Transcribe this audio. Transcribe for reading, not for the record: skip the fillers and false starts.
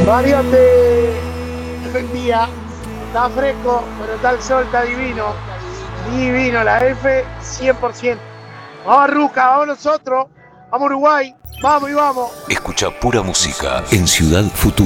Mariote, buen día. Está fresco, pero está el sol, está divino. Divino, la F, 100%. Vamos Ruca, vamos nosotros. Vamos Uruguay. Vamos y vamos. Escucha pura música en Ciudad Futura.